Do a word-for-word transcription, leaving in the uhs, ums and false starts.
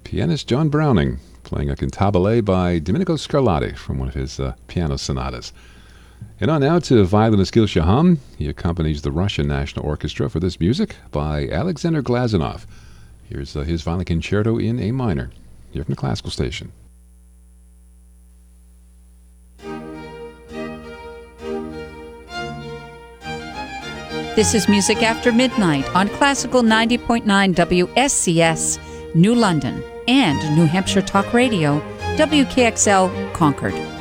pianist John Browning playing a cantabile by Domenico Scarlatti from one of his uh, piano sonatas. And on now to violinist Gil Shaham. He accompanies the Russian National Orchestra for this music by Alexander Glazunov. Here's uh, his violin concerto in A minor, here from the Classical Station. This is Music After Midnight on Classical ninety point nine W S C S, New London, and New Hampshire Talk Radio, W K X L, Concord.